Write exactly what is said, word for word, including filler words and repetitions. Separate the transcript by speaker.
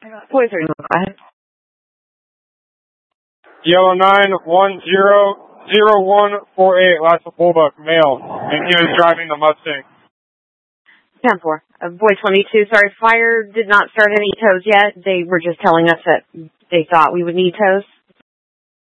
Speaker 1: Boy thirty-five.
Speaker 2: Yellow nine one zero zero one four eight, last fullback, male, and he was driving the Mustang.
Speaker 1: ten four. Uh, boy twenty-two, sorry, fire did not start any tows yet. They were just telling us that they thought we would need tows.